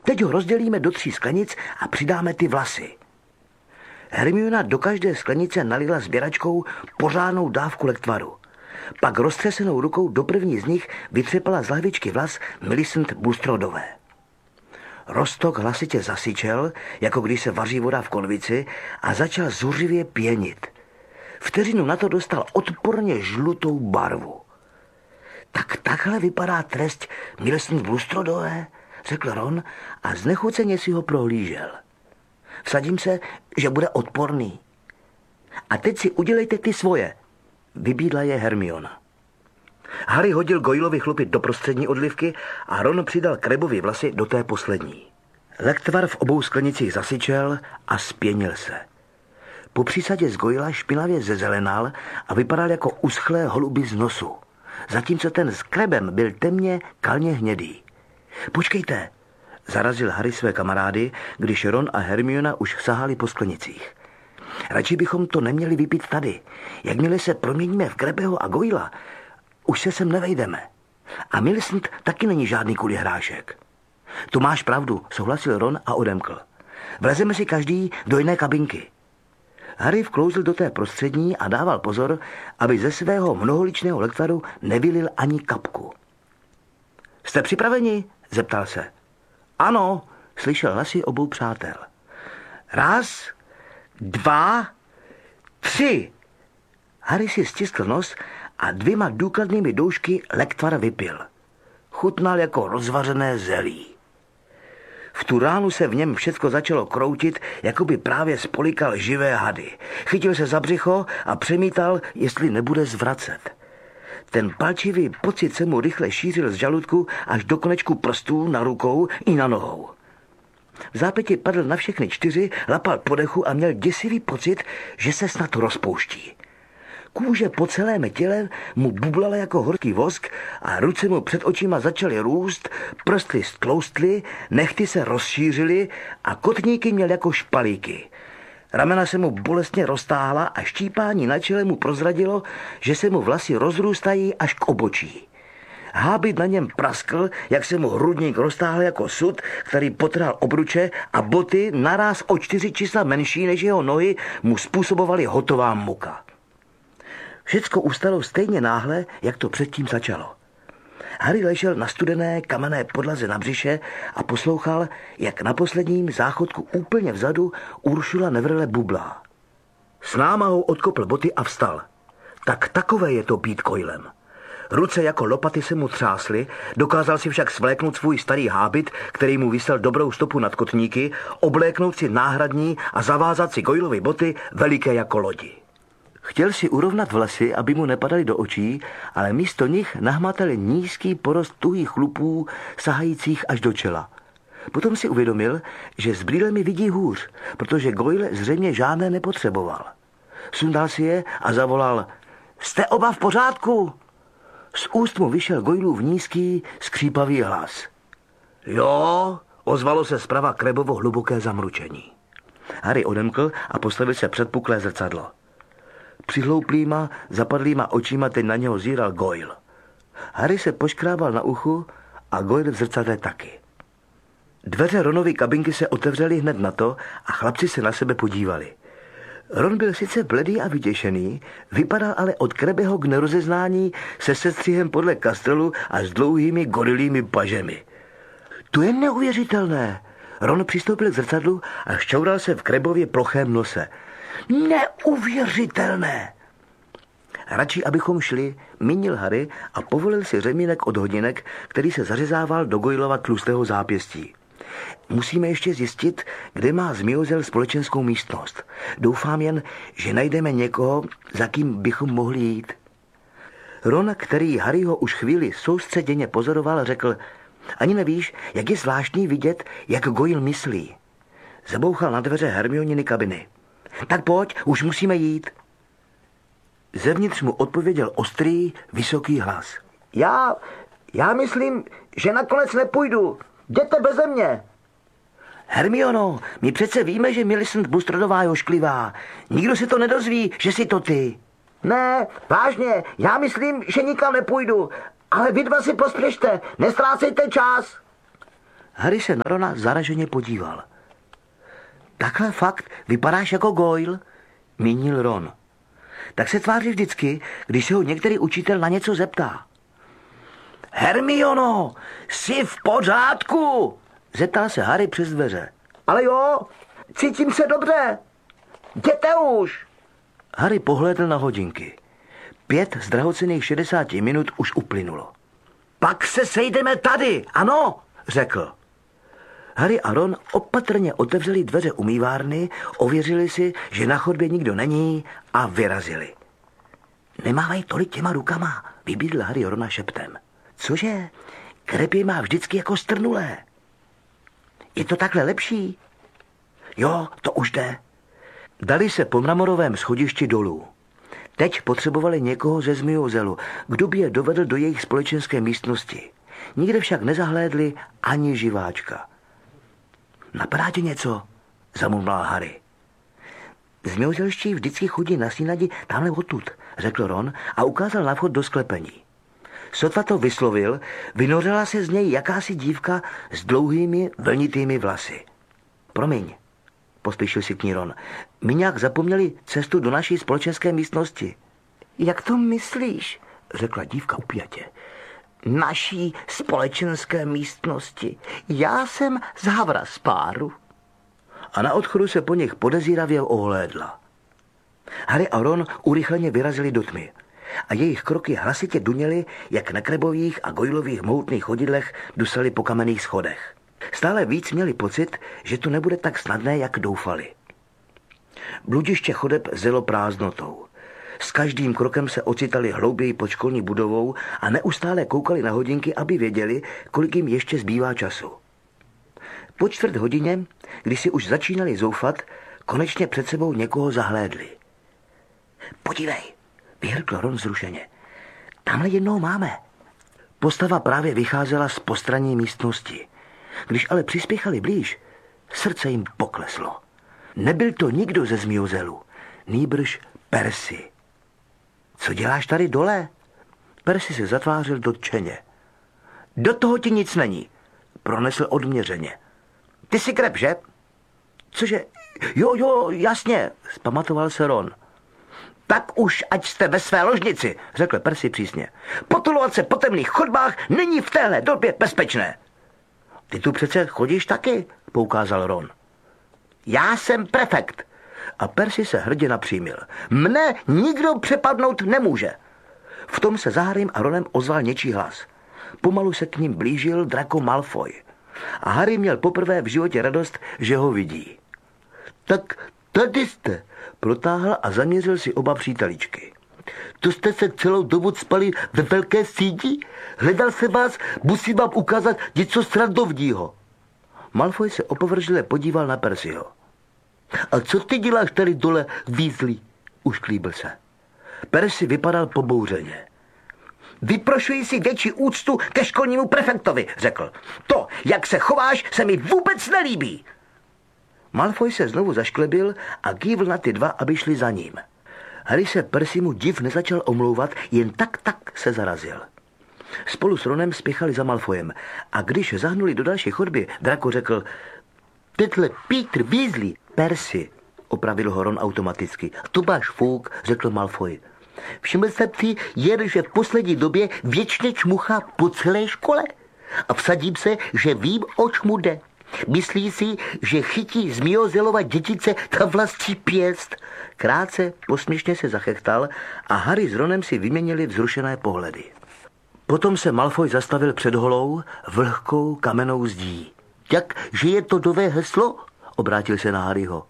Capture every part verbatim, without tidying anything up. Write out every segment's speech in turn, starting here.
Teď ho rozdělíme do tří sklenic a přidáme ty vlasy. Hermiona do každé sklenice nalila sběračkou pořádnou dávku lektvaru. Pak roztřesenou rukou do první z nich vytřepala z lahvičky vlas Millicent Bulstrodové. Roztok hlasitě zasyčel, jako když se vaří voda v konvici, a začal zuřivě pěnit. Vteřinu na to dostal odporně žlutou barvu. Tak takhle vypadá trest Millicent Bulstrodové, řekl Ron a znechuceně si ho prohlížel. Vsadím se, že bude odporný. A teď si udělejte ty svoje, vybídla je Hermiona. Harry hodil Goylovi chlupy do prostřední odlivky a Ron přidal Crabbovi vlasy do té poslední. Lektvar v obou sklenicích zasyčel a spěnil se. Po přísadě z Goyla špinavě zezelenal a vypadal jako uschlé holuby z nosu, zatímco ten s Crabbem byl temně kalně hnědý. Počkejte, zarazil Harry své kamarády, když Ron a Hermiona už sahali po sklenicích. Radši bychom to neměli vypít tady. Jakmile se proměníme v Crabbeho a Goyla, už se sem nevejdeme. A Millicent taky není žádný kulihrášek. Tu máš pravdu, souhlasil Ron a odemkl. Vlezeme si každý do jiné kabinky. Harry vklouzl do té prostřední a dával pozor, aby ze svého mnoholičného lektvaru nevylil ani kapku. Jste připraveni? Zeptal se. Ano, slyšel hlasy obou přátel. Raz, dva, tři. Harry si stiskl nos a dvěma důkladnými doušky lektvar vypil. Chutnal jako rozvařené zelí. V tu ránu se v něm všecko začalo kroutit, jako by právě spolikal živé hady. Chytil se za břicho a přemítal, jestli nebude zvracet. Ten palčivý pocit se mu rychle šířil z žaludku až do konečku prstů na rukou i na nohou. V zápěti padl na všechny čtyři, lapal po dechu a měl děsivý pocit, že se snad rozpouští. Kůže po celém těle mu bublala jako horký vosk a ruce mu před očima začaly růst, prsty stloustly, nehty se rozšířily a kotníky měl jako špalíky. Ramena se mu bolestně roztáhla a štípání na čele mu prozradilo, že se mu vlasy rozrůstají až k obočí. Hábit na něm praskl, jak se mu hrudník roztáhl jako sud, který potrhal obruče, a boty naráz o čtyři čísla menší než jeho nohy mu způsobovaly hotová muka. Všecko ustalo stejně náhle, jak to předtím začalo. Harry ležel na studené kamenné podlaze na břiše a poslouchal, jak na posledním záchodku úplně vzadu Uršula nevrle bublá. S námahou odkopl boty a vstal. Tak takové je to být Goylem. Ruce jako lopaty se mu třásly, dokázal si však svléknout svůj starý hábit, který mu visel dobrou stopu nad kotníky, obléknout si náhradní a zavázat si Goylovy boty veliké jako lodi. Chtěl si urovnat vlasy, aby mu nepadaly do očí, ale místo nich nahmatal nízký porost tuhých chlupů, sahajících až do čela. Potom si uvědomil, že s brýlemi vidí hůř, protože Goyle zřejmě žádné nepotřeboval. Sundal si je a zavolal: Jste oba v pořádku? Z úst mu vyšel Goylův nízký, skřípavý hlas. Jo, ozvalo se zprava Crabbovo hluboké zamručení. Harry odemkl a postavil se před puklé zrcadlo. Přihlouplýma, zapadlýma očima teď na něho zíral Goyle. Harry se poškrábal na uchu a Goyle v zrcadle taky. Dveře Ronovy kabinky se otevřely hned na to a chlapci se na sebe podívali. Ron byl sice bledý a vyděšený, vypadal ale od Crabbeho k nerozeznání se sestřihem podle kastrolu a s dlouhými gorilými pažemi. To je neuvěřitelné. Ron přistoupil k zrcadlu a šťoural se v Crabbově plochém nose. Neuvěřitelné! Radši, abychom šli, mínil Harry a povolil si řemínek od hodinek, který se zařezával do Goylova tlustého zápěstí. Musíme ještě zjistit, kde má Zmiozel společenskou místnost. Doufám jen, že najdeme někoho, za kým bychom mohli jít. Ron, který Harryho už chvíli soustředěně pozoroval, řekl: Ani nevíš, jak je zvláštní vidět, jak Goyle myslí. Zabouchal na dveře Hermioniny kabiny. Tak pojď, už musíme jít. Zevnitř mu odpověděl ostrý, vysoký hlas. Já, já myslím, že nakonec nepůjdu. Jděte beze mě. Hermiono, my přece víme, že Millicent Bulstrodová je ošklivá. Nikdo se to nedozví, že jsi to ty. Ne, vážně, já myslím, že nikam nepůjdu. Ale vy dva si pospěšte, nestrácejte čas. Harry se na Rona zaraženě podíval. Takhle fakt vypadáš jako Goyle, mínil Ron. Tak se tváří vždycky, když se ho některý učitel na něco zeptá. Hermiono, jsi v pořádku? Zeptal se Harry přes dveře. Ale jo, cítím se dobře. Jděte už. Harry pohlédl na hodinky. Pět z drahocenných šedesáti minut už uplynulo. Pak se sejdeme tady, ano, řekl. Harry a Ron opatrně otevřeli dveře umývárny, ověřili si, že na chodbě nikdo není a vyrazili. Nemávej tolik těma rukama, vybídl Harry Rona šeptem. Cože? Krev je má vždycky jako strnulé. Je to takhle lepší? Jo, to už jde. Dali se po mramorovém schodišti dolů. Teď potřebovali někoho ze Zmijozelu, kdo by je dovedl do jejich společenské místnosti. Nikde však nezahlédli ani živáčka. Napadá tě něco? Zamumlal Harry. Zmijozelští vždycky chodí na snídani tamhle odtud, řekl Ron a ukázal na vchod do sklepení. Sotva to vyslovil, vynořila se z něj jakási dívka s dlouhými vlnitými vlasy. Promiň, pospíšil si k ní Ron. My nějak zapomněli cestu do naší společenské místnosti. Jak to myslíš? Řekla dívka upjatě. Naší společenské místnosti. Já jsem z Havraspáru. A na odchodu se po nich podezíravě ohlédla. Harry a Ron urychleně vyrazili do tmy a jejich kroky hlasitě duněly, jak na krebových a gojlových mohutných chodidlech dusali po kamenných schodech. Stále víc měli pocit, že to nebude tak snadné, jak doufali. Bludiště chodeb zelo prázdnotou. S každým krokem se ocitali hlouběji pod školní budovou a neustále koukali na hodinky, aby věděli, kolik jim ještě zbývá času. Po čtvrt hodině, když si už začínali zoufat, konečně před sebou někoho zahlédli. Podívej, vyhrkl Ron zrušeně. Tamhle jednoho máme. Postava právě vycházela z postranní místnosti. Když ale přispěchali blíž, srdce jim pokleslo. Nebyl to nikdo ze Zmijozelu, nýbrž Percy. Co děláš tady dole? Percy se zatvářil dotčeně. Do toho ti nic není, pronesl odměřeně. Ty jsi Krab, že? Cože? Jo, jo, jasně, zpamatoval se Ron. Tak už ať jste ve své ložnici, řekl Percy přísně. Potulovat se po temných chodbách není v téhle době bezpečné. Ty tu přece chodíš taky, poukázal Ron. Já jsem prefekt. A Percy se hrdě napřímil. Mne nikdo přepadnout nemůže. V tom se za Harrym a Ronem ozval něčí hlas. Pomalu se k ním blížil Draco Malfoy. A Harry měl poprvé v životě radost, že ho vidí. Tak tady jste, protáhl a zaměřil si oba příteličky. To jste se celou dobu spali ve velké síti? Hledal se vás, musím vám ukázat něco srandovního. Malfoy se opovržlivě podíval na Percyho. A co ty děláš tady dole, Weasley? Ušklíbil se. Percy vypadal pobouřeně. Vyprošuji si větší úctu ke školnímu prefektovi, řekl. To, jak se chováš, se mi vůbec nelíbí. Malfoy se znovu zašklebil a kývl na ty dva, aby šli za ním. Harry se Percymu div nezačal omlouvat, jen tak tak se zarazil. Spolu s Ronem spěchali za Malfoyem a když zahnuli do další chodby, Draco řekl: Teďle Peter Weasley, Percy, opravil ho Ron automaticky. To máš fuk, řekl Malfoy. Všiml jsem si jen, že v poslední době věčně čmuchá po celé škole. A vsadím se, že vím, oč mu jde. Myslí si, že chytí Zmijozelova dětice ta vlastní pěst. Krátce posměšně se zachechtal a Harry s Ronem si vyměnili vzrušené pohledy. Potom se Malfoy zastavil před holou, vlhkou kamennou zdí. Jak, že je to nové heslo? Obrátil se na Harryho.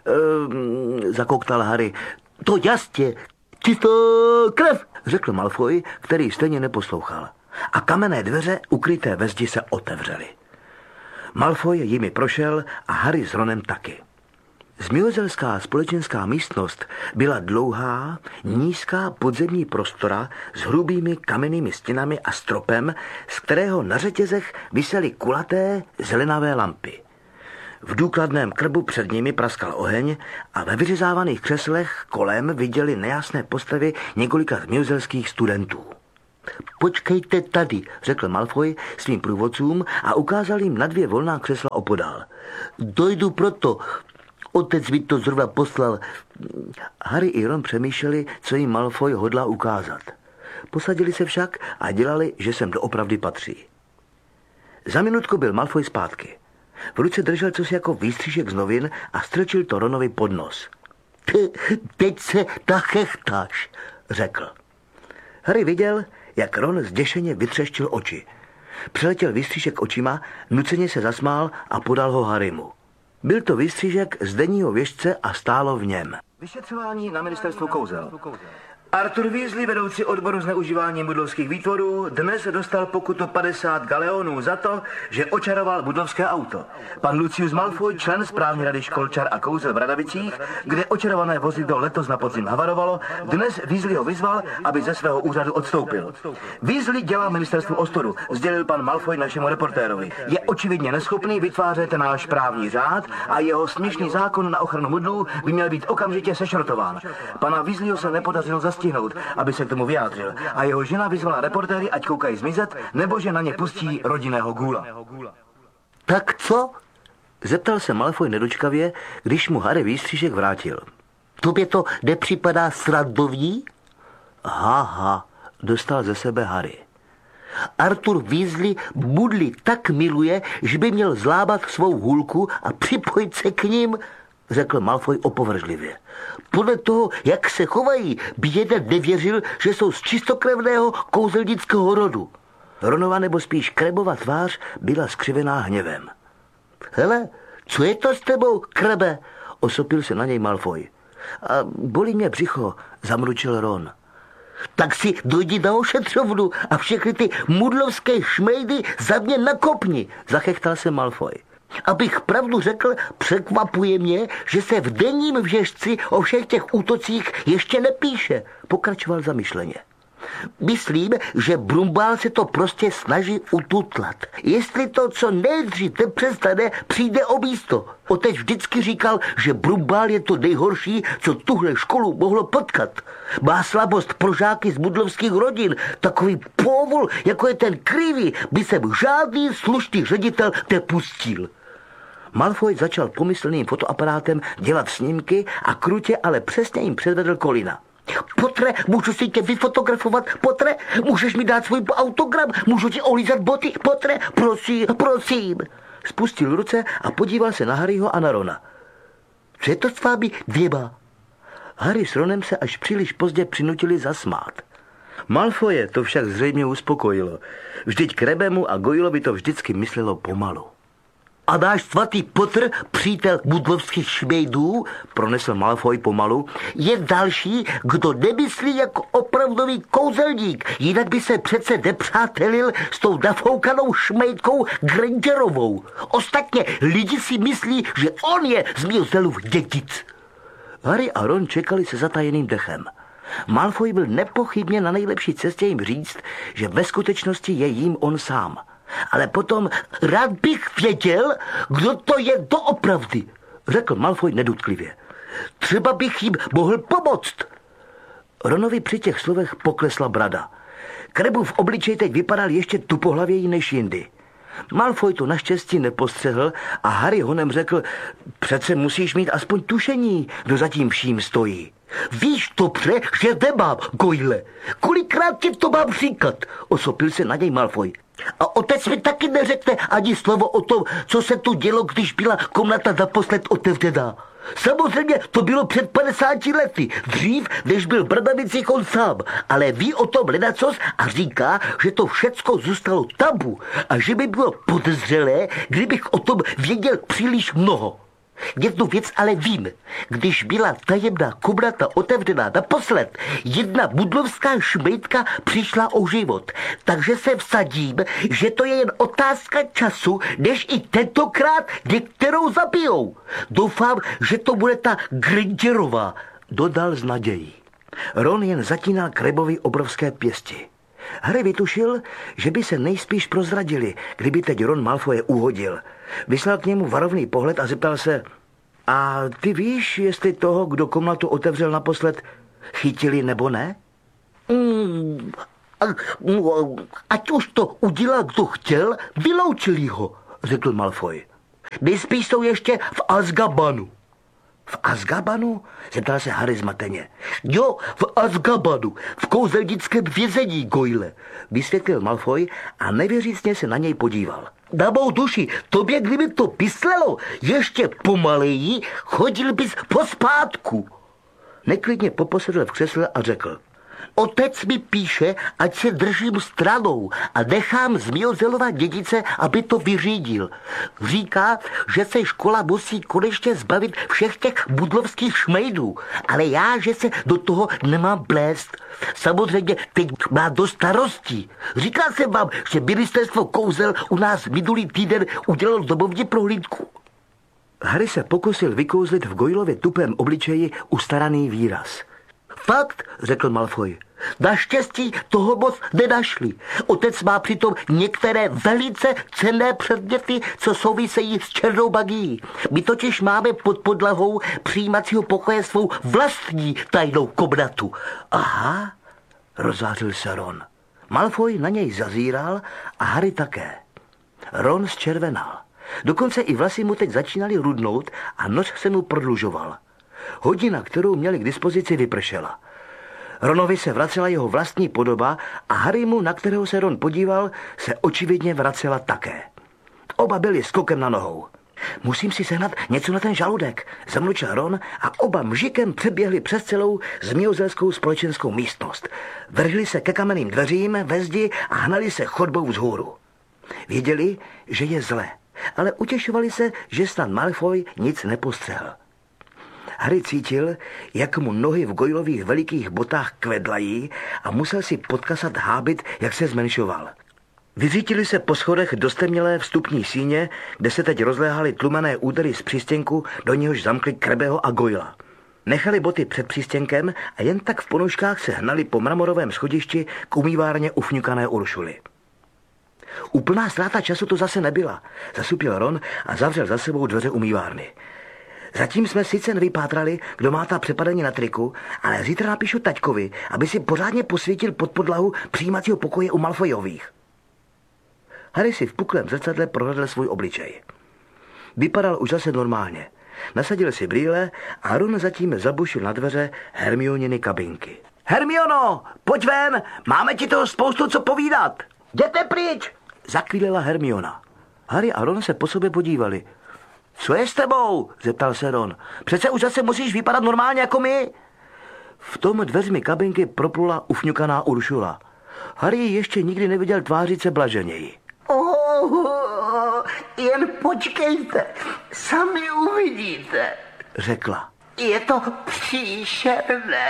Ehm, zakoktal Harry. To jasně, čistá krev, řekl Malfoy, který stejně neposlouchal. A kamenné dveře ukryté ve zdi se otevřely. Malfoy jimi prošel a Harry s Ronem taky. Zmijozelská společenská místnost byla dlouhá, nízká podzemní prostora s hrubými kamennými stěnami a stropem, z kterého na řetězech visely kulaté zelenavé lampy. V důkladném krbu před nimi praskal oheň a ve vyřezávaných křeslech kolem viděli nejasné postavy několika zmijozelských studentů. Počkejte tady, řekl Malfoy svým průvodcům a ukázal jim na dvě volná křesla opodál. Dojdu proto. Otec mi to zrovna poslal. Harry i Ron přemýšleli, co jim Malfoy hodlá ukázat. Posadili se však a dělali, že sem doopravdy patří. Za minutku byl Malfoy zpátky. V ruce držel cosi jako výstřížek z novin a strčil to Ronovi pod nos. Teď se nachechtáš, řekl. Harry viděl, jak Ron zděšeně vytřeštil oči. Přeletěl výstřížek očima, nuceně se zasmál a podal ho Harrymu. Byl to výstřížek z denního věžce a stálo v něm. Vyšetřování na ministerstvu kouzel. Arthur Weasley, vedoucí odboru zneužívání budlovských výtvorů, dnes dostal pokutu padesát galeonů za to, že očaroval budlovské auto. Pan Lucius Malfoy, člen správní rady škol čar a kouzel v Radavicích, kde očarované vozidlo letos na podzim havarovalo, dnes Weasley ho vyzval, aby ze svého úřadu odstoupil. Weasley dělá ministerstvu ostudu, sdělil pan Malfoy našemu reportérovi. Je očividně neschopný vytvářet náš právní řád a jeho směšný zákon na ochranu mudlů by měl být okamžitě sešrotován. Pana Weasleyho se nepodařilo zastihnout, aby se k tomu vyjádřil, a jeho žena vyzvala reportéry, ať koukají zmizet, nebo že na ně pustí rodinného gůla. Tak co? Zeptal se Malfoy nedočkavě, když mu Harry výstřížek vrátil. Tobě to nepřipadá srandovní? Haha, dostal ze sebe Harry. Arthur Weasley budly tak miluje, že by měl zlábat svou hůlku a připojit se k ním, řekl Malfoy opovržlivě. Podle toho, jak se chovají, by jeden nevěřil, že jsou z čistokrevného kouzelnického rodu. Ronova nebo spíš Krebova tvář byla skřivená hněvem. Hele, co je to s tebou, Krebe? Osopil se na něj Malfoy. A bolí mě břicho, zamručil Ron. Tak si dojdi na ošetřovnu a všechny ty mudlovské šmejdy za mě nakopni, zachechtal se Malfoy. Abych pravdu řekl, překvapuje mě, že se v denním věžci o všech těch útocích ještě nepíše, pokračoval zamyšleně. Myslím, že Brumbál se to prostě snaží ututlat. Jestli to co nejdřív nepřestane, přijde o místo. Otec vždycky říkal, že Brumbál je to nejhorší, co tuhle školu mohlo potkat. Má slabost pro žáky z budlovských rodin. Takový póvol, jako je ten Krivý, by sem žádný slušný ředitel nepustil. Malfoy začal pomyslným fotoaparátem dělat snímky a krutě, ale přesně jim předvedl Colina. Potre, můžu si tě vyfotografovat? Potre, můžeš mi dát svůj autogram? Můžu ti olízat boty? Potre, prosím, prosím. Spustil ruce a podíval se na Harryho a na Rona. Co je to s vámi dvěma? Harry s Ronem se až příliš pozdě přinutili zasmát. Malfoje to však zřejmě uspokojilo. Vždyť Krebemu a Goylovi to vždycky myslelo pomalu. A náš svatý Potter, přítel budlovských šmejdů, pronesl Malfoy pomalu, je další, kdo nemyslí jako opravdový kouzelník, jinak by se přece nepřátelil s tou nafoukanou šmejdkou Grangerovou. Ostatně lidi si myslí, že on je z Miozelův dědic. Harry a Ron čekali se zatajeným dechem. Malfoy byl nepochybně na nejlepší cestě jim říct, že ve skutečnosti je jím on sám. Ale potom rád bych věděl, kdo to je doopravdy, řekl Malfoy nedutklivě. Třeba bych jim mohl pomoct. Ronovi při těch slovech poklesla brada. Krebův obličej teď vypadal ještě tupohlavěji než jindy. Malfoy to naštěstí nepostřehl a Harry honem řekl, přece musíš mít aspoň tušení, kdo za tím vším stojí. Víš dobře, že nemám, Goyle. Kolikrát ti to mám říkat? Osopil se na něj Malfoy. A otec mi taky neřekne ani slovo o tom, co se tu dělo, když byla komnata naposled otevřená. Samozřejmě to bylo před padesáti lety, dřív, než byl v Bradavicích on sám, ale ví o tom ledacos a říká, že to všecko zůstalo tabu a že by bylo podezřelé, kdybych o tom věděl příliš mnoho. Jednu věc ale vím. Když byla tajemná komnata otevřená naposled, jedna budlovská šmejdka přišla o život. Takže se vsadím, že to je jen otázka času, než i tentokrát některou zabijou. Doufám, že to bude ta Grangerová, dodal s nadějí. Ron jen zatínal Krebovi obrovské pěsti. Harry vytušil, že by se nejspíš prozradili, kdyby teď Ron Malfoje uhodil. Vyslal k němu varovný pohled a zeptal se, a ty víš, jestli toho, kdo komnatu otevřel naposled, chytili nebo ne? Mm, Ať už to udělal, kdo chtěl, vyloučili ho, řekl Malfoy. Nejspíš jsou ještě v Azkabanu. V Azkabanu? Zeptal se Harry zmateně. Jo, v Azkabanu, v kouzelnickém vězení, Goyle, vysvětlil Malfoy a nevěřícně se na něj podíval. Na mou duši, tobě kdyby to myslelo ještě pomaleji, chodil bys pospátku. Neklidně poposedl v křesle a řekl. Otec mi píše, ať se držím stranou a nechám Zmiozelova dědice, aby to vyřídil. Říká, že se škola musí konečně zbavit všech těch budlovských šmejdů, ale já, že se do toho nemám plést. Samozřejmě teď má dost starostí. Říkal jsem vám, že ministerstvo kouzel u nás minulý týden udělalo domovní prohlídku. Harry se pokusil vykouzlit v Goylově tupém obličeji ustaraný výraz. Fakt, řekl Malfoy. Naštěstí toho moc nenašli. Otec má přitom některé velice cenné předměty, co souvisejí s černou magií. My totiž máme pod podlahou přijímacího pokoje svou vlastní tajnou komnatu. Aha, rozzářil se Ron. Malfoy na něj zazíral a Harry také. Ron zčervenal. Dokonce i vlasy mu teď začínaly rudnout a noc se mu prodlužoval. Hodina, kterou měli k dispozici, vypršela. Ronovi se vracela jeho vlastní podoba a Harrymu, na kterého se Ron podíval, se očividně vracela také. Oba byli skokem na nohou. Musím si sehnat něco na ten žaludek, zamlučil Ron a oba mžikem přeběhli přes celou zmiozelskou společenskou místnost. Vrhli se ke kamenným dveřím ve zdi a hnali se chodbou vzhůru. Věděli, že je zle, ale utěšovali se, že snad Malfoy nic nepostřehl. Harry cítil, jak mu nohy v Goylových velikých botách kvedlají a musel si podkasat hábit, jak se zmenšoval. Vyřítili se po schodech do stemnělé vstupní síně, kde se teď rozléhaly tlumené údery z přístěnku, do něhož zamkli Krebeho a Goyla. Nechali boty před přístěnkem a jen tak v ponožkách se hnali po mramorovém schodišti k umývárně ufňukané Uršuly. Úplná ztráta času to zase nebyla, zasupil Ron a zavřel za sebou dveře umývárny. Zatím jsme sice nevypátrali, kdo má ta přepadení na triku, ale zítra napíšu taťkovi, aby si pořádně posvítil pod podlahu přijímacího pokoje u Malfoyových. Harry si v puklém zrcadle prohlédl svůj obličej. Vypadal už zase normálně. Nasadil si brýle a Ron zatím zabušil na dveře Hermioniny kabinky. Hermiono, pojď ven, máme ti toho spoustu co povídat. Jděte pryč, zakvílela Hermiona. Harry a Ron se po sobě podívali. Co je s tebou? Zeptal se Ron. Přece už zase musíš vypadat normálně jako my. V tom dveřmi kabinky proplula ufňukaná Uršula. Harry ještě nikdy neviděl tvářit se blaženěji. Oh, jen počkejte, sami uvidíte, řekla. Je to příšerné.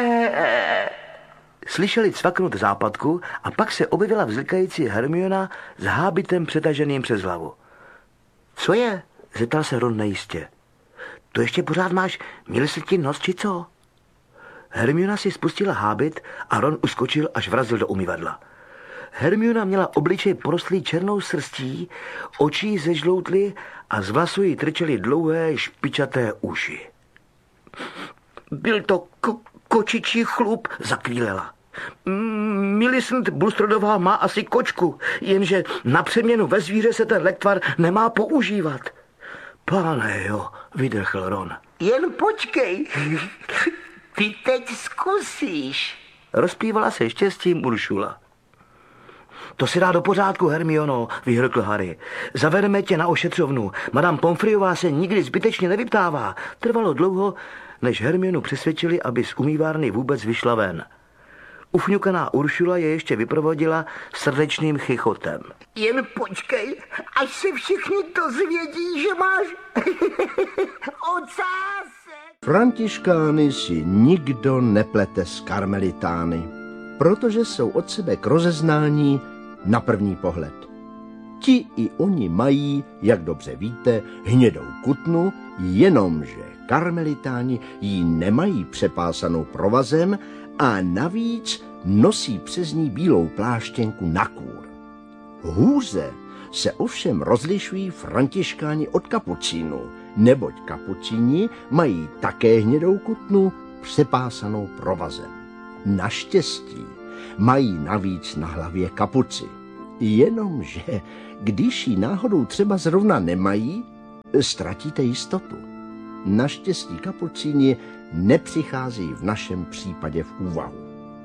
Slyšeli cvaknout západku a pak se objevila vzlikající Hermiona s hábitem přetaženým přes hlavu. Co je? Zeptal se Ron nejistě. To ještě pořád máš, měli se ti nos, či co? Hermiona si spustila hábit a Ron uskočil, až vrazil do umyvadla. Hermiona měla obličej porostlý černou srstí, oči zežloutly a z vlasů jí trčely dlouhé špičaté uši. Byl to ko- kočičí chlup, zakvílela. Millicent Bulstrodová má asi kočku, jenže na přeměnu ve zvíře se ten lektvar nemá používat. Páne jo, vydechl Ron. Jen počkej, ty teď zkusíš. Rozplývala se štěstím Uršula. To si dá do pořádku, Hermiono, vyhrkl Harry. Zavedeme tě na ošetřovnu. Madame Pomfreyová se nikdy zbytečně nevyptává. Trvalo dlouho, než Hermionu přesvědčili, aby z umývárny vůbec vyšla ven. Ufňukaná Uršula je ještě vyprovodila srdečným chichotem. Jen počkej, až se všichni dozvědí, že máš ocásek. Františkány si nikdo neplete s karmelitány, protože jsou od sebe k rozeznání na první pohled. Ti i oni mají, jak dobře víte, hnědou kutnu, jenomže karmelitáni ji nemají přepásanou provazem a navíc nosí přes ní bílou pláštěnku na kůr. Hůře se ovšem rozlišují františkáni od kapucínů, neboť kapucíni mají také hnědou kutnu přepásanou provazem. Naštěstí Mají navíc na hlavě kapuci. Jenomže, když ji náhodou třeba zrovna nemají, ztratíte jistotu. Naštěstí kapucíni nepřicházejí v našem případě v úvahu.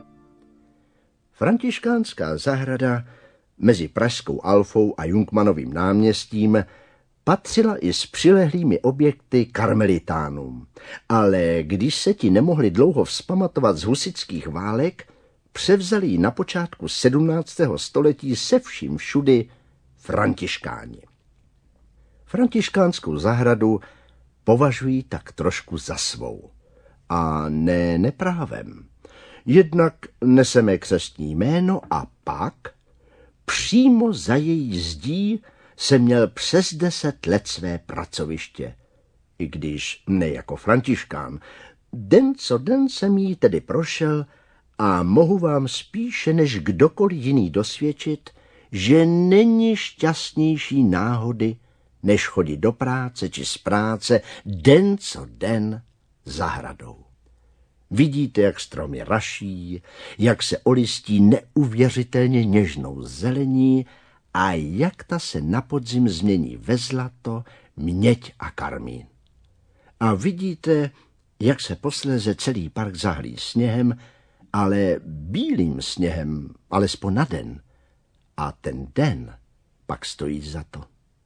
Františkánská zahrada mezi Pražskou Alfou a Jungmannovým náměstím patřila i s přilehlými objekty karmelitánům, ale když se ti nemohli dlouho vzpamatovat z husitských válek, převzali ji na počátku sedmnáctého století se vším všudy františkáni. Františkánskou zahradu považují tak trošku za svou. A ne neprávem. Jednak neseme křestní jméno a pak přímo za její zdí jsem měl přes deset let své pracoviště. I když ne jako františkán. Den co den jsem jí tedy prošel a mohu vám spíše než kdokoliv jiný dosvědčit, že není šťastnější náhody, než chodit do práce či z práce den co den zahradou. Vidíte, jak stromy raší, jak se olistí neuvěřitelně něžnou zelení a jak ta se na podzim změní ve zlato, měď a karmín. A vidíte, jak se posléze celý park zahlí sněhem, ale bílým sněhem, alespoň na den. A ten den pak stojí za to.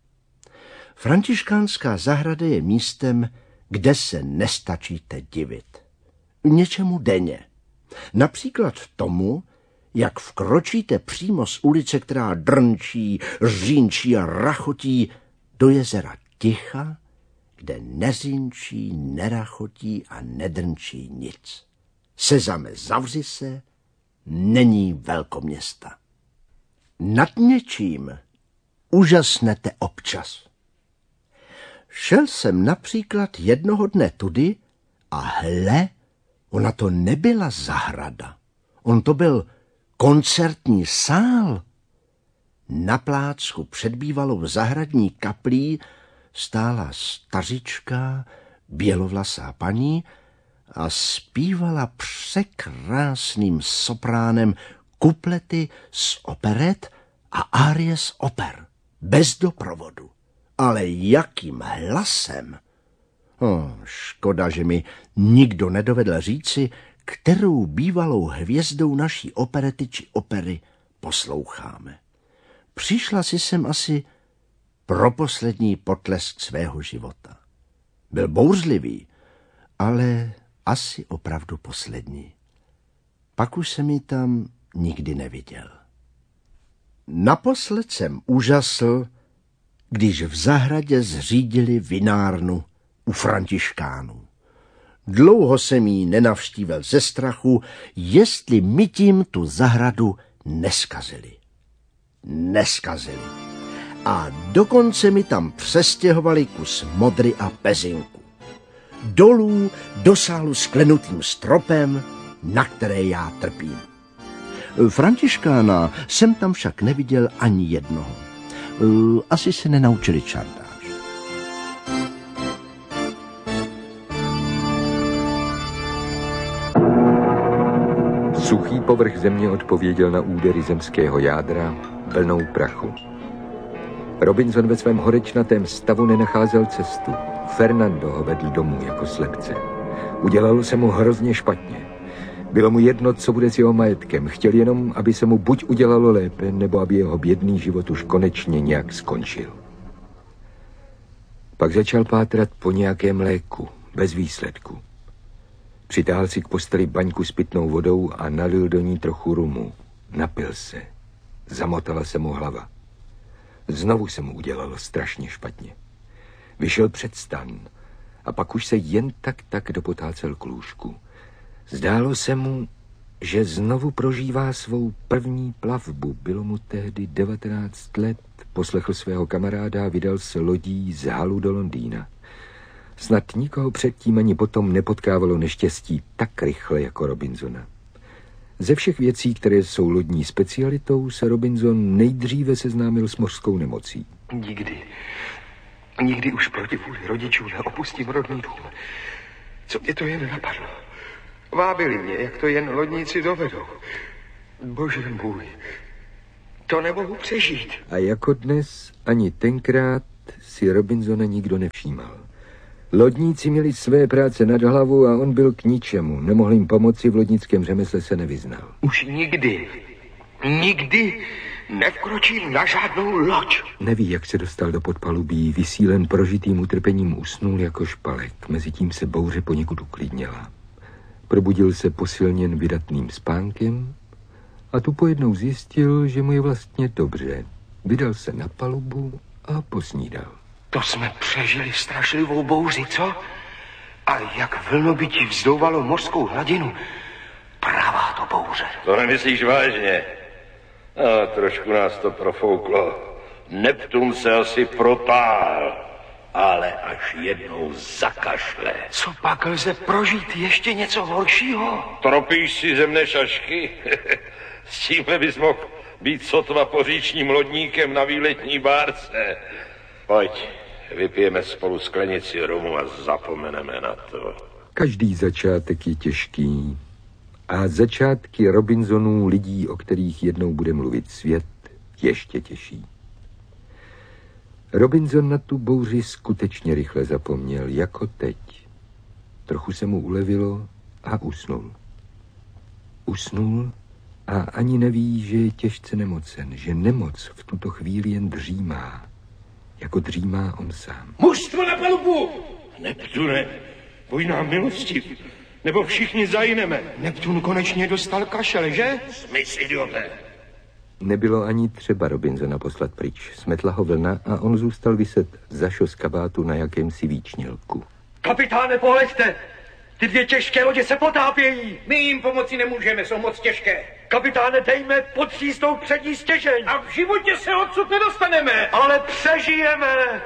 Františkánská zahrada je místem, kde se nestačíte divit. Něčemu denně. Například tomu, jak vkročíte přímo z ulice, která drnčí, řínčí a rachotí, do jezera ticha, kde neřínčí, nerachotí a nedrnčí nic. Sezame, zavři se, není velkoměsta. Nad něčím úžasnete občas. Šel jsem například jednoho dne tudy a hle, ona to nebyla zahrada. On to byl koncertní sál. Na plácku před bývalou zahradní kaplí stála stařička, bělovlasá paní a zpívala překrásným sopránem kuplety z operet a árie z oper, bez doprovodu. Ale jakým hlasem! Oh, škoda, že mi nikdo nedovedl říci, kterou bývalou hvězdou naší operety či opery posloucháme. Přišla si sem asi pro poslední potlesk svého života. Byl bouřlivý, ale asi opravdu poslední. Pak už jsem ji tam nikdy neviděl. Naposled jsem úžasl, když v zahradě zřídili vinárnu u františkánů. Dlouho jsem jí nenavštívil ze strachu, jestli my tím tu zahradu neskazili. Neskazili. A dokonce mi tam přestěhovali kus modry a pezinku. Dolů do sálu s klenutým stropem, na které já trpím. Františkána jsem tam však neviděl ani jednoho. Asi se nenaučili čardáš. Suchý povrch země odpověděl na údery zemského jádra vlnou prachu. Robinson ve svém horečnatém stavu nenacházel cestu. Fernando ho vedl domů jako slepce. Udělalo se mu hrozně špatně. Bylo mu jedno, co bude s jeho majetkem. Chtěl jenom, aby se mu buď udělalo lépe, nebo aby jeho bědný život už konečně nějak skončil. Pak začal pátrat po nějakém léku, bez výsledku. Přitáhl si k posteli baňku s pitnou vodou a nalil do ní trochu rumu. Napil se. Zamotala se mu hlava. Znovu se mu udělalo strašně špatně. Vyšel před stan a pak už se jen tak tak dopotácel k lůžku. Zdálo se mu, že znovu prožívá svou první plavbu. Bylo mu tehdy devatenáct let, poslechl svého kamaráda a vydal se lodí z Halu do Londýna. Snad nikoho předtím ani potom nepotkávalo neštěstí tak rychle jako Robinsona. Ze všech věcí, které jsou lodní specialitou, se Robinson nejdříve seznámil s mořskou nemocí. Nikdy, nikdy už proti vůli rodičů neopustím rodný dům. Co mě to jen napadlo? Vábili mě, jak to jen lodníci dovedou. Bože můj, to nemohu přežít. A jako dnes, ani tenkrát si Robinsona nikdo nevšímal. Lodníci měli své práce nad hlavu a on byl k ničemu. Nemohl jim pomoci, v lodnickém řemesle se nevyznal. Už nikdy, nikdy nevkročil na žádnou loď. Neví, jak se dostal do podpalubí, vysílen prožitým utrpením usnul jako špalek. Mezitím se bouře poněkud uklidnila. Probudil se posilněn vydatným spánkem a tu pojednou zjistil, že mu je vlastně dobře. Vydal se na palubu a posnídal. To jsme přežili strašlivou bouři, co? A jak vlnobytí vzdouvalo mořskou hladinu. Pravá to bouře. To nemyslíš vážně? A trošku nás to profouklo. Neptun se asi protáhl, ale až jednou zakašle. Co pak lze prožít ještě něco horšího? Tropíš si zemné šašky? S tímhle bys mohl být sotva poříčním lodníkem na výletní bárce. Pojď, vypijeme spolu sklenici rumu a zapomeneme na to. Každý začátek je těžký. A začátky Robinsonů, lidí, o kterých jednou bude mluvit svět, ještě těžší. Robinson na tu bouři skutečně rychle zapomněl, jako teď. Trochu se mu ulevilo a usnul. Usnul a ani neví, že je těžce nemocen, že nemoc v tuto chvíli jen dřímá, jako dřímá on sám. Mužstvo na palubu! Neptune, buď nám milostiv, nebo všichni zajneme. Neptun konečně dostal kašel, že? Smysl, idioté. Nebylo ani třeba Robinsona poslat pryč. Smetla ho vlna a on zůstal viset za šos kabátu na jakémsi výčnělku. Kapitáne, poleďte! Ty dvě těžké lodě se potápějí! My jim pomoci nemůžeme, jsou moc těžké. Kapitáne, dejme pod přístou přední stěžeň! A v životě se odsud nedostaneme! Ale přežijeme!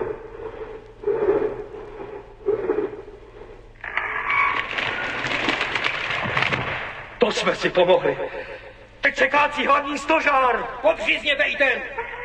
To jsme si pomohli. Teď se kácí hlavní stožár. Podřízněte i ten.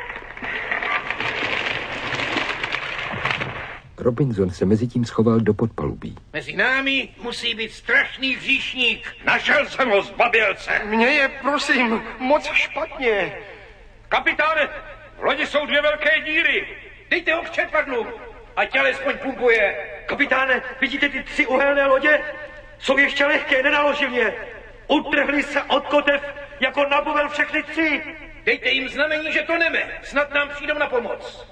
Robinson se mezitím schoval do podpalubí. Mezi námi musí být strašný hříšník. Našel jsem ho, zbabělce. Mně je, prosím, moc špatně. Kapitáne, v lodi jsou dvě velké díry. Dejte ho k četvrtnu, ať alespoň pumpuje. Kapitáne, vidíte ty tři uhelné lodě? Jsou ještě lehké, nenaložil je. Utrhli se od kotev jako nabovel všechny tři. Dejte jim znamení, že to neme. Snad nám přijdou na pomoc.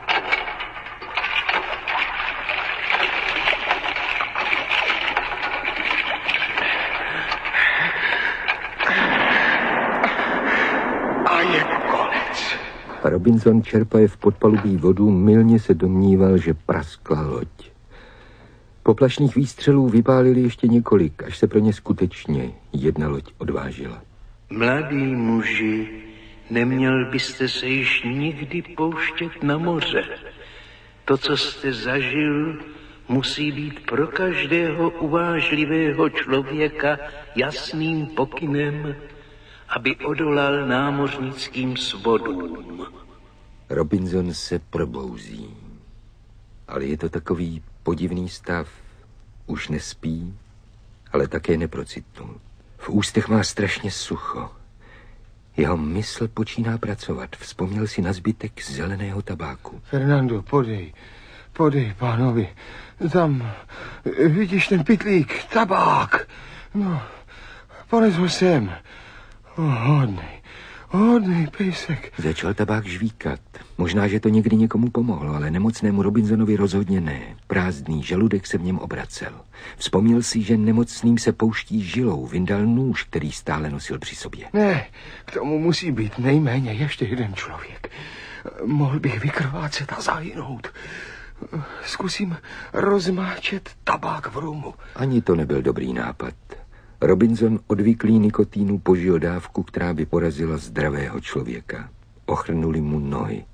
A je konec. Robinson čerpaje v podpalubí vodu, mylně se domníval, že praskla loď. Poplašných výstřelů vypálili ještě několik, až se pro ně skutečně jedna loď odvážila. Mladý muži, neměl byste se již nikdy pouštět na moře. To, co jste zažil, musí být pro každého uvážlivého člověka jasným pokynem, aby odolal námořnickým svodům. Robinson se probouzí. Ale je to takový podivný stav. Už nespí, ale také neprocitnul. V ústech má strašně sucho. Jeho mysl počíná pracovat. Vzpomněl si na zbytek zeleného tabáku. Fernando, podej, podej pánovi. Tam, vidíš ten pytlík, tabák. No, pones ho sem. Oh, hodnej, hodnej pejsek. Začal tabák žvíkat. Možná, že to někdy někomu pomohlo, ale nemocnému Robinsonovi rozhodně ne. Prázdný žaludek se v něm obracel. Vzpomněl si, že nemocným se pouští žilou. Vyndal nůž, který stále nosil při sobě. Ne, k tomu musí být nejméně ještě jeden člověk. Mohl bych vykrvácet a zahynout. Zkusím rozmáčet tabák v rumu. Ani to nebyl dobrý nápad. Robinson odvyklý nikotínu požil dávku, která by porazila zdravého člověka. Ochrnuli mu nohy.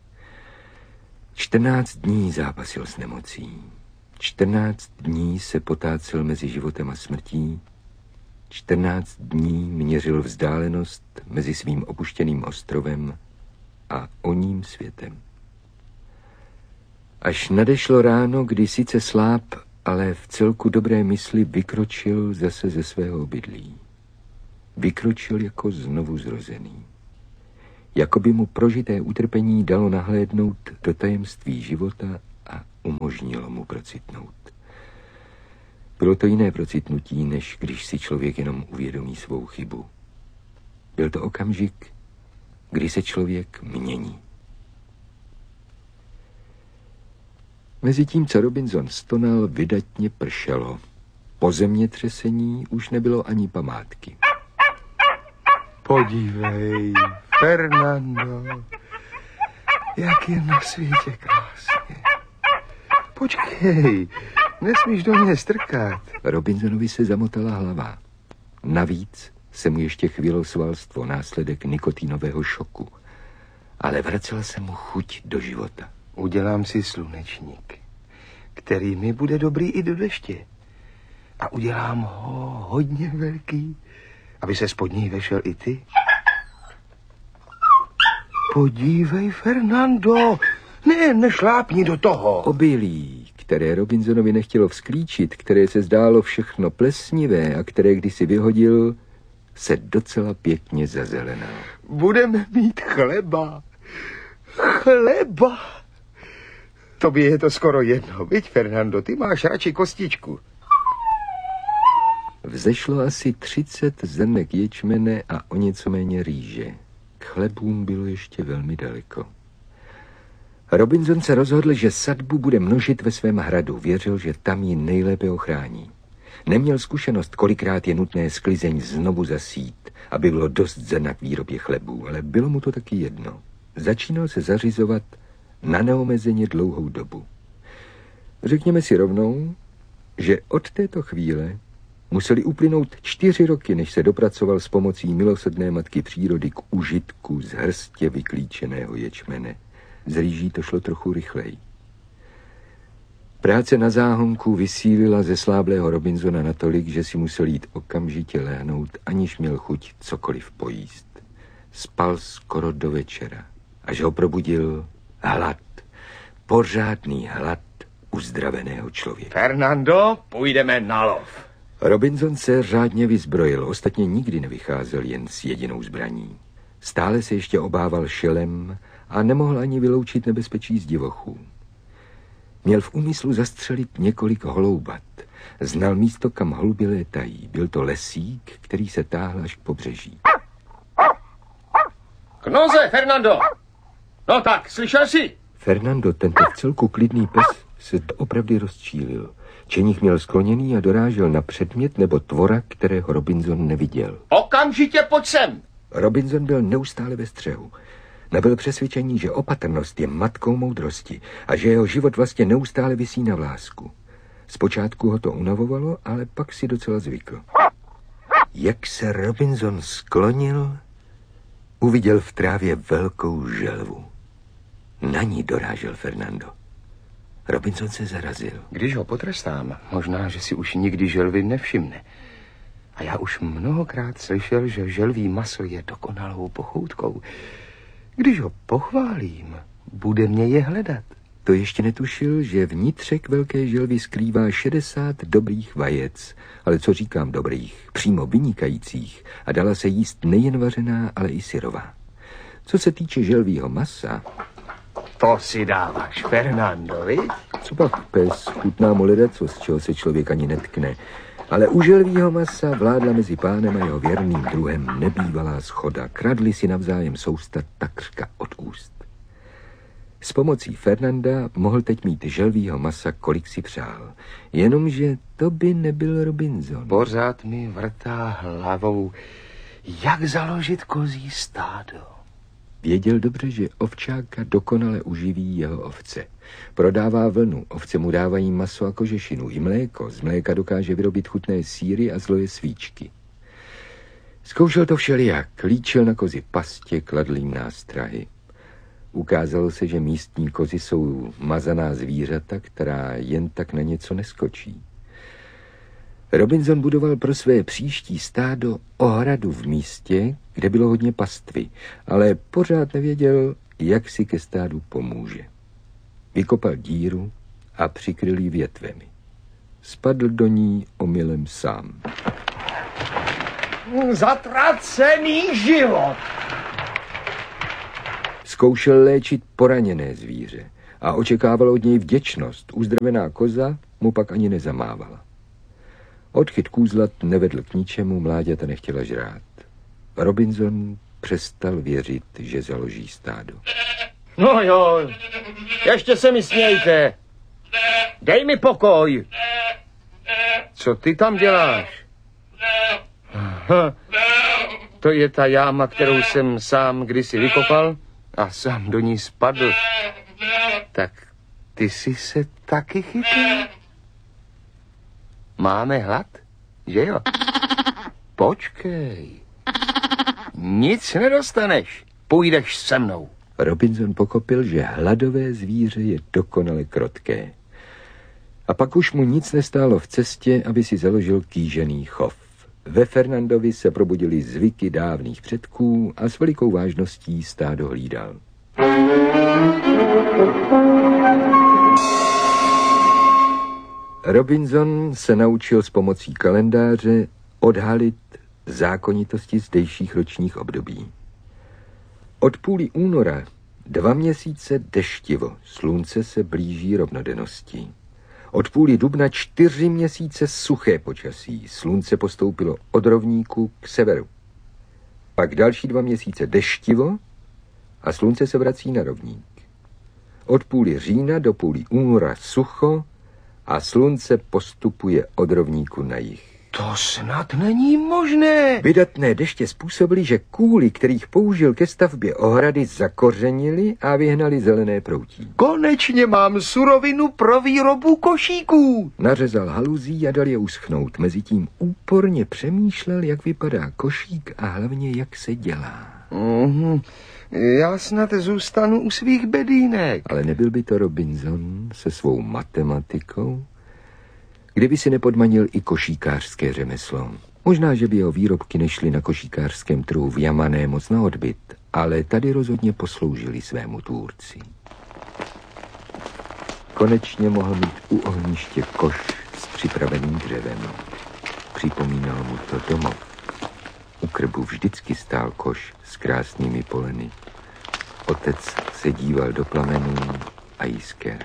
Čtrnáct dní zápasil s nemocí. Čtrnáct dní se potácel mezi životem a smrtí. Čtrnáct dní měřil vzdálenost mezi svým opuštěným ostrovem a oním světem. Až nadešlo ráno, kdy sice sláp, ale v celku dobré mysli vykročil zase ze svého obydlí. vykročil jako znovu zrozený. Jako by mu prožité utrpení dalo nahlédnout do tajemství života a umožnilo mu procitnout. Bylo to jiné procitnutí, než když si člověk jenom uvědomí svou chybu. Byl to okamžik, kdy se člověk mění. Mezitím, co Robinson stonal, vydatně pršelo. Po zemětřesení už nebylo ani památky. Podívej, Fernando, jak je na světě krásně. Počkej, nesmíš do mě strkat. Robinsonovi se zamotala hlava. Navíc se mu ještě chvílo svalstvo, následek nikotinového šoku. Ale vracela se mu chuť do života. Udělám si slunečník, který mi bude dobrý i do deště. A udělám ho hodně velký, aby se spod něj vešel i ty. Podívej, Fernando, ne, nešlápni do toho. Obilí, které Robinsonovi nechtělo vzklíčit, které se zdálo všechno plesnivé a které kdysi vyhodil, se docela pěkně zazelenal. Budeme mít chleba. Chleba. Tobě je to skoro jedno, viď, Fernando, ty máš radši kostičku. Vzešlo asi třicet zrnek ječmene a o něco méně rýže. K chlebům bylo ještě velmi daleko. Robinson se rozhodl, že sadbu bude množit ve svém hradu. Věřil, že tam ji nejlépe ochrání. Neměl zkušenost, kolikrát je nutné sklizeň znovu zasít, aby bylo dost zrna k výrobě chlebů, ale bylo mu to taky jedno. Začínal se zařizovat na neomezeně dlouhou dobu. Řekněme si rovnou, že od této chvíle museli uplynout čtyři roky, než se dopracoval s pomocí milosrdné matky přírody k užitku z hrstě vyklíčeného ječmene. Z rýží to šlo trochu rychleji. Práce na záhonku vysílila zesláblého Robinsona natolik, že si musel jít okamžitě lehnout, aniž měl chuť cokoliv pojíst. Spal skoro do večera, až ho probudil hlad. Pořádný hlad uzdraveného člověka. Fernando, půjdeme na lov. Robinson se řádně vyzbrojil, ostatně nikdy nevycházel jen s jedinou zbraní. Stále se ještě obával šelem a nemohl ani vyloučit nebezpečí z divochů. Měl v úmyslu zastřelit několik holoubat. Znal místo, kam holuby létají. Byl to lesík, který se táhl až k pobřeží. K noze, Fernando! No tak, slyšel jsi? Fernando, tento vcelku klidný pes, se opravdu rozčílil. Čenich měl skloněný a dorážel na předmět nebo tvora, kterého Robinson neviděl. Okamžitě pojď sem! Robinson byl neustále ve střehu. Nabyl přesvědčení, že opatrnost je matkou moudrosti a že jeho život vlastně neustále visí na vlásku. Zpočátku ho to unavovalo, ale pak si docela zvykl. Jak se Robinson sklonil, uviděl v trávě velkou želvu. Na ní dorážel Fernando. Robinson se zarazil. Když ho potrestám, možná, že si už nikdy želvy nevšimne. A já už mnohokrát slyšel, že želví maso je dokonalou pochoutkou. Když ho pochválím, bude mě je hledat. To ještě netušil, že vnitřek velké želvy skrývá šedesát dobrých vajec, ale co říkám dobrých, přímo vynikajících, a dala se jíst nejen vařená, ale i syrová. Co se týče želvího masa... To si dáváš, Fernando, viď? Co pak pes, chutná mu ledaco, z čeho se člověk ani netkne. Ale u želvího masa vládla mezi pánem a jeho věrným druhem nebývalá shoda. Kradli si navzájem sousta takřka od úst. S pomocí Fernanda mohl teď mít želvího masa, kolik si přál. Jenomže to by nebyl Robinson. Pořád mi vrtá hlavou, jak založit kozí stádo. Věděl dobře, že ovčáka dokonale uživí jeho ovce. Prodává vlnu, ovce mu dávají maso a kožešinu i mléko. Z mléka dokáže vyrobit chutné sýry a zloje svíčky. Zkoušel to všelijak, líčil na kozy pastě, kladl jim nástrahy. Ukázalo se, že místní kozy jsou mazaná zvířata, která jen tak na něco neskočí. Robinson budoval pro své příští stádo ohradu v místě, kde bylo hodně pastvy, ale pořád nevěděl, jak si ke stádu pomůže. Vykopal díru a přikryl ji větvemi. Spadl do ní omylem sám. Zatracený život. Zkoušel léčit poraněné zvíře a očekával od něj vděčnost. Uzdravená koza mu pak ani nezamávala. Odchyt kůzlat nevedl k ničemu, mláďata nechtěla žrát. Robinson přestal věřit, že založí stádo. No jo, ještě se mi smějte. Dej mi pokoj. Co ty tam děláš? Aha, to je ta jáma, kterou jsem sám kdysi vykopal a sám do ní spadl. Tak ty jsi se taky chytil? Máme hlad, že jo? Počkej. Nic nedostaneš. Půjdeš se mnou. Robinson pochopil, že hladové zvíře je dokonale krotké. A pak už mu nic nestálo v cestě, aby si založil kýžený chov. Ve Fernandovi se probudily zvyky dávných předků a s velikou vážností stádo hlídal. Robinson se naučil s pomocí kalendáře odhalit zákonitosti zdejších ročních období. Od půli února dva měsíce deštivo, slunce se blíží rovnodennosti. Od půli dubna čtyři měsíce suché počasí, slunce postoupilo od rovníku k severu. Pak další dva měsíce deštivo a slunce se vrací na rovník. Od půli října do půli února sucho a slunce postupuje od rovníku na jih. To snad není možné. Vydatné deště způsobily, že kůly, kterých použil ke stavbě ohrady, zakořenily a vyhnali zelené proutí. Konečně mám surovinu pro výrobu košíků. Nařezal haluzí a dal je uschnout. Mezitím úporně přemýšlel, jak vypadá košík a hlavně, jak se dělá. Mm-hmm. Já snad zůstanu u svých bedínek. Ale nebyl by to Robinson se svou matematikou, kdyby si nepodmanil i košíkářské řemeslo. Možná, že by jeho výrobky nešly na košíkářském trhu v Jamané moc na odbyt, ale tady rozhodně posloužili svému tvůrci. Konečně mohl mít u ohniště koš s připraveným dřevem. Připomínal mu to domov. U krbu vždycky stál koš s krásnými poleny. Otec se díval do plamenů a jisker.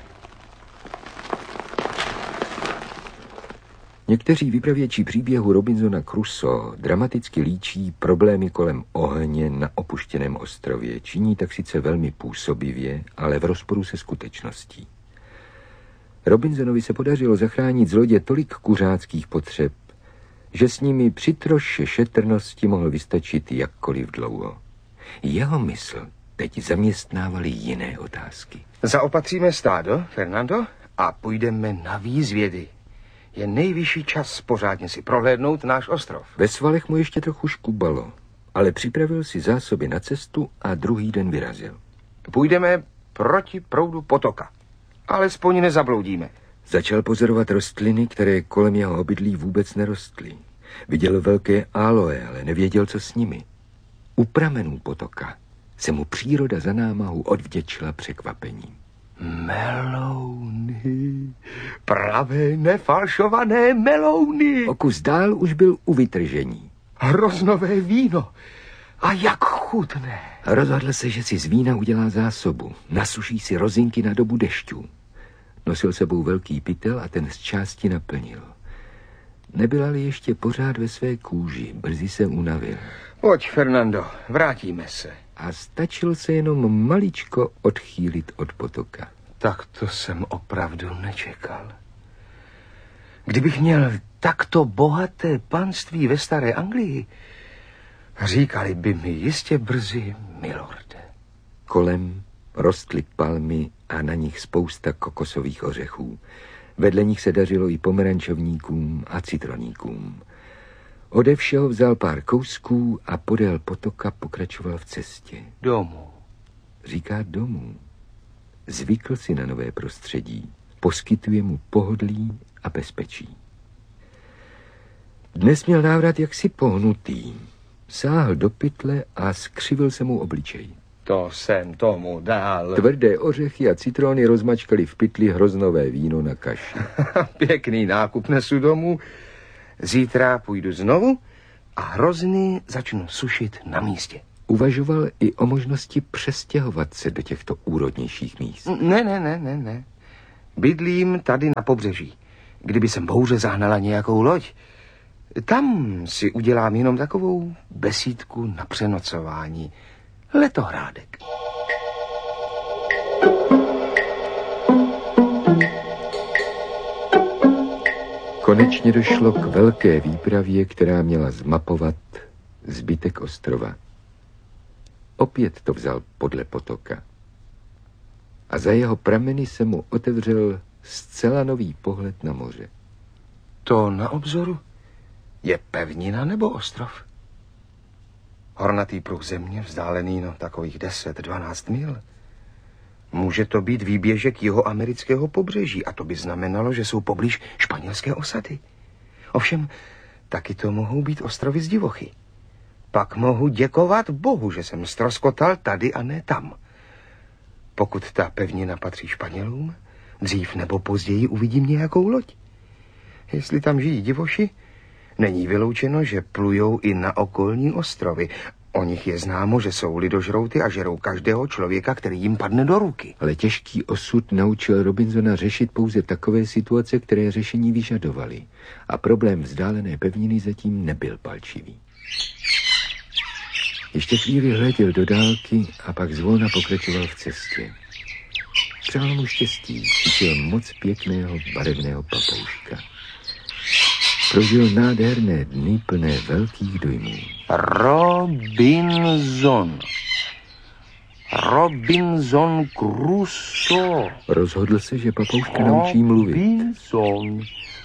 Někteří vypravěči příběhu Robinsona Crusoe dramaticky líčí problémy kolem ohně na opuštěném ostrově. Činí tak sice velmi působivě, ale v rozporu se skutečností. Robinsonovi se podařilo zachránit z lodě tolik kuřáckých potřeb, že s nimi při troše šetrnosti mohl vystačit jakkoliv dlouho. Jeho mysl teď zaměstnávaly jiné otázky. Zaopatříme stádo, Fernando, a půjdeme na výzvědy. Je nejvyšší čas pořádně si prohlédnout náš ostrov. Ve svalech mu ještě trochu škubalo, ale připravil si zásoby na cestu a druhý den vyrazil. Půjdeme proti proudu potoka. Alespoň nezabloudíme. Začal pozorovat rostliny, které kolem jeho obydlí vůbec nerostly. Viděl velké aloe, ale nevěděl, co s nimi. U pramenů potoka se mu příroda za námahu odvděčila překvapením. Melouny, pravé nefalšované melouny. O kus dál už byl u vytržení. Hroznové víno. A jak chutné. Rozhodl se, že si z vína udělá zásobu. Nasuší si rozinky na dobu dešťů. Nosil sebou velký pytel a ten z části naplnil. Nebyl-li ještě pořád ve své kůži, brzy se unavil. Pojď, Fernando, vrátíme se. A stačil se jenom maličko odchýlit od potoka. Tak to jsem opravdu nečekal. Kdybych měl takto bohaté panství ve staré Anglii, říkali by mi jistě brzy milorde. Kolem rostly palmy a na nich spousta kokosových ořechů. Vedle nich se dařilo i pomerančovníkům a citroníkům. Ode všeho vzal pár kousků a podél potoka pokračoval v cestě. Domů. Říká domů. Zvykl si na nové prostředí. Poskytuje mu pohodlí a bezpečí. Dnes měl návrat jaksi pohnutý. Sáhl do pytle a skřivil se mu obličej. To jsem tomu dal. Tvrdé ořechy a citrony rozmačkali v pytli hroznové víno na kaši. Pěkný nákup nesu domů. Zítra půjdu znovu a hrozny začnu sušit na místě. Uvažoval i o možnosti přestěhovat se do těchto úrodnějších míst. Ne, ne, ne, ne, ne. Bydlím tady na pobřeží. Kdyby sem bouře zahnala nějakou loď, tam si udělám jenom takovou besídku na přenocování. Letohrádek. Konečně došlo k velké výpravě, která měla zmapovat zbytek ostrova. Opět to vzal podle potoka. A za jeho prameny se mu otevřel zcela nový pohled na moře. To na obzoru je pevnina nebo ostrov? Hornatý pruh země, vzdálený no takových deset dvanáct mil. Může to být výběžek jihoamerického pobřeží a to by znamenalo, že jsou poblíž španělské osady. Ovšem, taky to mohou být ostrovy z divochy. Pak mohu děkovat Bohu, že jsem ztroskotal tady a ne tam. Pokud ta pevnina patří Španělům, dřív nebo později uvidím nějakou loď. Jestli tam žijí divoši, není vyloučeno, že plujou i na okolní ostrovy. O nich je známo, že jsou lidožrouty a žerou každého člověka, který jim padne do ruky. Ale těžký osud naučil Robinsona řešit pouze takové situace, které řešení vyžadovaly. A problém vzdálené pevniny zatím nebyl palčivý. Ještě chvíli hleděl do dálky a pak zvolna pokračoval v cestě. Přál mu štěstí, chytil moc pěkného barevného papouška. Prožil nádherné dny plné velkých dojmů. Robinson. Robinson Crusoe. Rozhodl se, že papouška naučí mluvit. Robinson.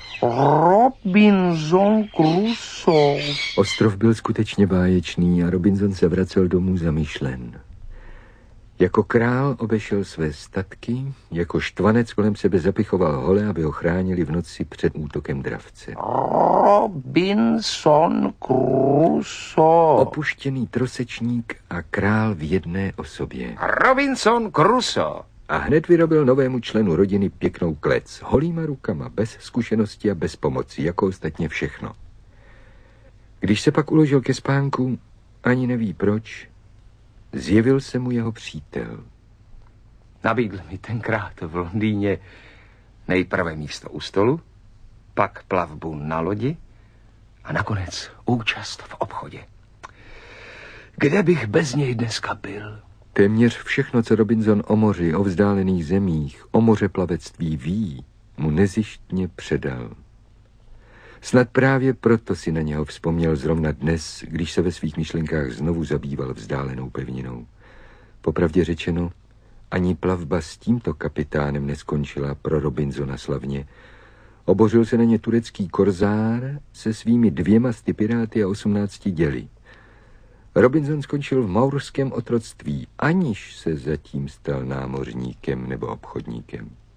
Robinson Crusoe. Ostrov byl skutečně báječný a Robinson se vracel domů zamýšlen. Jako král obešel své statky, jako štvanec kolem sebe zapichoval hole, aby ho chránili v noci před útokem dravce. Robinson Crusoe. Opuštěný trosečník a král v jedné osobě. Robinson Crusoe. A hned vyrobil novému členu rodiny pěknou klec, holýma rukama, bez zkušenosti a bez pomoci, jako ostatně všechno. Když se pak uložil ke spánku, ani neví proč, zjevil se mu jeho přítel. Nabídl mi tenkrát v Londýně nejprve místo u stolu, pak plavbu na lodi a nakonec účast v obchodě. Kde bych bez něj dneska byl? Téměř všechno, co Robinson o moři, o vzdálených zemích, o mořeplavectví ví, mu nezištně předal. Snad právě proto si na něho vzpomněl zrovna dnes, když se ve svých myšlenkách znovu zabýval vzdálenou pevninou. Popravdě řečeno, ani plavba s tímto kapitánem neskončila pro Robinsona slavně. Obořil se na ně turecký korzár se svými dvěma sty piráty a osmnácti děly. Robinson skončil v maurském otroctví, aniž se zatím stal námořníkem nebo obchodníkem.